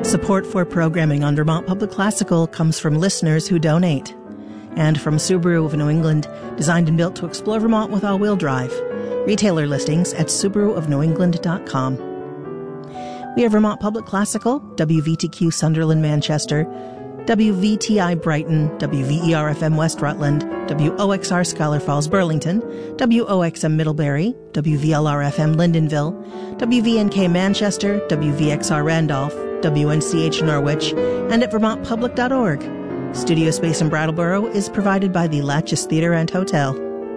Support for programming on Vermont Public Classical comes from listeners who donate. And from Subaru of New England, designed and built to explore Vermont with all-wheel drive. Retailer listings at SubaruofNewEngland.com. We are Vermont Public Classical, WVTQ Sunderland, Manchester, WVTI Brighton, WVER-FM West Rutland, WOXR Scholar Falls, Burlington, WOXM Middlebury, WVLR-FM Lyndonville, WVNK Manchester, WVXR Randolph, WNCH Norwich, and at vermontpublic.org. Studio space in Brattleboro is provided by the Latches Theatre and Hotel.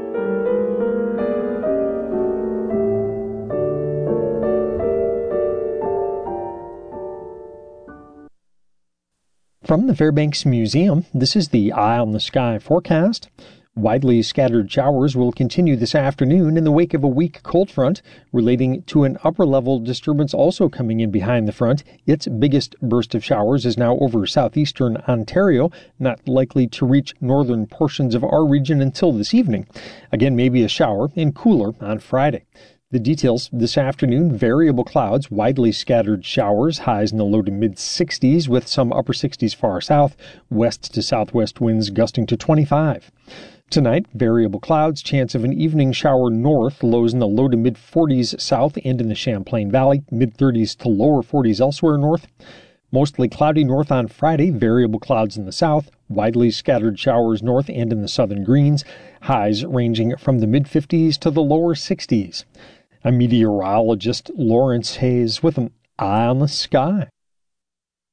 From the Fairbanks Museum, this is the Eye on the Sky forecast. Widely scattered showers will continue this afternoon in the wake of a weak cold front relating to an upper-level disturbance also coming in behind the front. Its biggest burst of showers is now over southeastern Ontario, not likely to reach northern portions of our region until this evening. Again, maybe a shower and cooler on Friday. The details this afternoon: variable clouds, widely scattered showers, highs in the low to mid-60s with some upper 60s far south, west to southwest winds gusting to 25. Tonight, variable clouds, chance of an evening shower north, lows in the low to mid-40s south and in the Champlain Valley, mid-30s to lower 40s elsewhere north. Mostly cloudy north on Friday, variable clouds in the south, widely scattered showers north and in the southern Greens, highs ranging from the mid-50s to the lower 60s. I'm meteorologist Lawrence Hayes with an Eye on the Sky.